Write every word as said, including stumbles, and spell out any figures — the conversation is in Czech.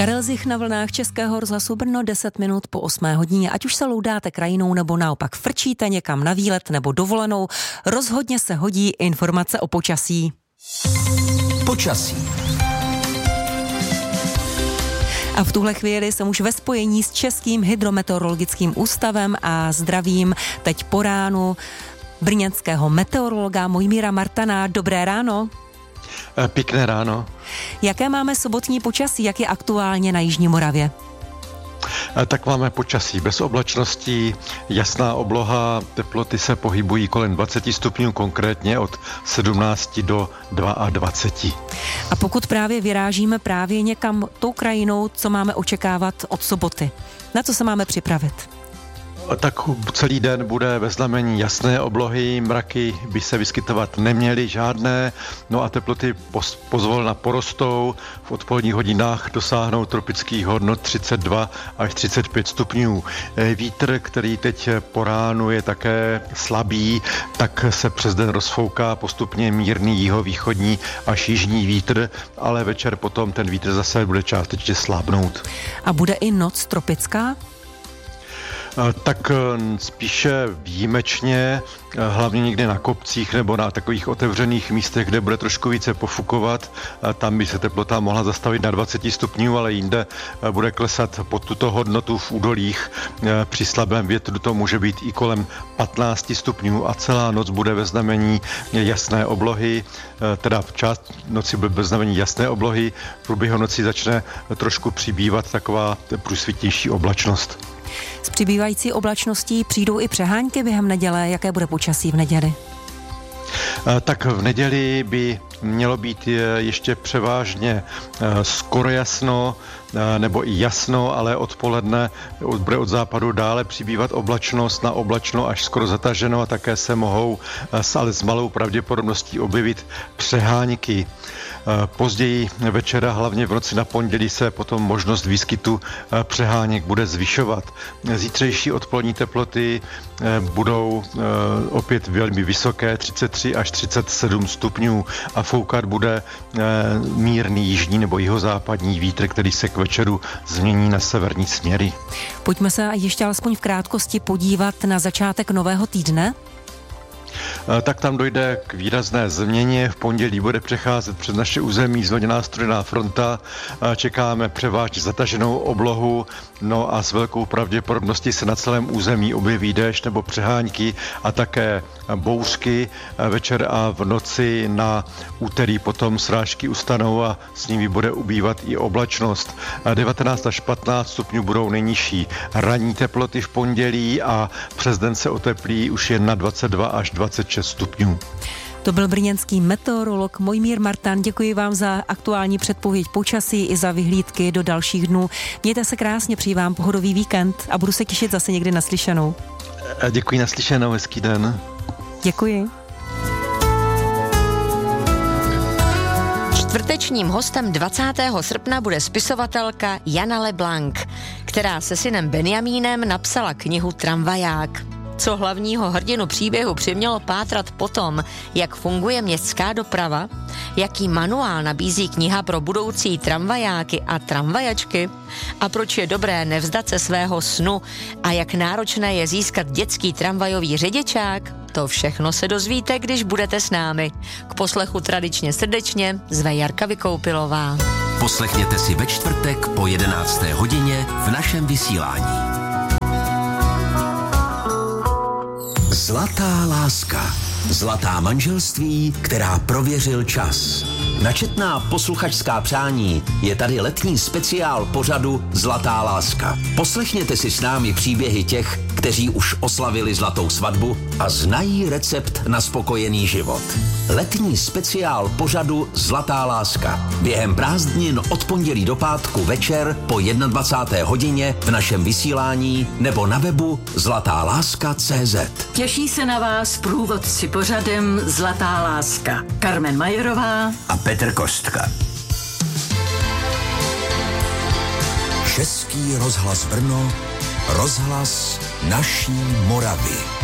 Karel Zich na vlnách Českého rozhlasu Brno, deset minut po osmé hodině. Ať už se loudáte krajinou nebo naopak frčíte někam na výlet nebo dovolenou, rozhodně se hodí informace o počasí. Počasí. A v tuhle chvíli jsem už ve spojení s Českým hydrometeorologickým ústavem a zdravím teď po ránu brněnského meteorologa Mojmíra Martana. Dobré ráno. Pěkné ráno. Jaké máme sobotní počasí, jak je aktuálně na Jižní Moravě? Tak máme počasí bez oblačností, jasná obloha, teploty se pohybují kolem dvacet stupňů, konkrétně od sedmnáct do dvacet dva. A pokud právě vyrážíme právě někam tou krajinou, co máme očekávat od soboty? Na co se máme připravit? Tak celý den bude ve znamení jasné oblohy, mraky by se vyskytovat neměly žádné, no a teploty pozvolna porostou, v odpoledních hodinách dosáhnou tropických hodnot třicet dva až třicet pět stupňů. Vítr, který teď po ránu je také slabý, tak se přes den rozfouká postupně mírný jihovýchodní až jižní vítr, ale večer potom ten vítr zase bude částečně slábnout. A bude i noc tropická? Tak spíše výjimečně, hlavně někde na kopcích nebo na takových otevřených místech, kde bude trošku více pofukovat. Tam by se teplota mohla zastavit na dvacet stupňů, ale jinde bude klesat pod tuto hodnotu v údolích. Při slabém větru to může být i kolem patnáct stupňů a celá noc bude ve znamení jasné oblohy, teda v část noci bude ve znamení jasné oblohy, v průběhu noci začne trošku přibývat taková průsvitnější oblačnost. S přibývající oblačností přijdou i přehánky během neděle. Jaké bude počasí v neděli? Tak v neděli by mělo být ještě převážně skoro jasno, nebo i jasno, ale odpoledne bude od západu dále přibývat oblačnost, na oblačno až skoro zataženo a také se mohou, ale s malou pravděpodobností objevit přehánky. Později večera, hlavně v noci na pondělí, se potom možnost výskytu přeháněk bude zvyšovat. Zítřejší odpolední teploty budou opět velmi vysoké, třicet tři až třicet sedm stupňů a foukat bude mírný jižní nebo jihozápadní vítr, který se k večeru změní na severní směry. Pojďme se ještě alespoň v krátkosti podívat na začátek nového týdne. Tak tam dojde k výrazné změně. V pondělí bude přecházet přes naše území zvlněná studená fronta. Čekáme převážně zataženou oblohu, no a s velkou pravděpodobností se na celém území objeví déšť nebo přehánky a také bouřky. Večer a v noci na úterý potom srážky ustanou a s nimi bude ubývat i oblačnost. devatenáct až patnáct stupňů budou nejnižší ranní teploty v pondělí a přes den se oteplí už jen na dvacet dva až dvacet šest stupňů. To byl brněnský meteorolog Mojmír Martan. Děkuji vám za aktuální předpověď počasí i za vyhlídky do dalších dnů. Mějte se krásně, přeji vám pohodový víkend a budu se těšit zase někdy naslyšenou. Děkuji, naslyšenou, hezký den. Děkuji. Čtvrtečním hostem dvacátého srpna bude spisovatelka Jana LeBlanc, která se synem Benjamínem napsala knihu Tramvaják. Co hlavního hrdinu příběhu přimělo pátrat po tom, jak funguje městská doprava, jaký manuál nabízí kniha pro budoucí tramvajáky a tramvajačky a proč je dobré nevzdat se svého snu a jak náročné je získat dětský tramvajový řidičák, to všechno se dozvíte, když budete s námi. K poslechu tradičně srdečně zve Jarka Vykoupilová. Poslechněte si ve čtvrtek po jedenácté hodině v našem vysílání. Zlatá láska. Zlatá manželství, která prověřil čas. Načetná posluchačská přání je tady letní speciál pořadu Zlatá láska. Poslechněte si s námi příběhy těch, kteří už oslavili zlatou svatbu a znají recept na spokojený život. Letní speciál pořadu Zlatá láska. Během prázdnin od pondělí do pátku večer po dvacáté jedné hodině v našem vysílání nebo na webu zlatá láska tečka cé zet. Těší se na vás průvodci pořadem Zlatá láska. Carmen Majerová a Petr Kostka. Český rozhlas Brno, rozhlas naší Moravy.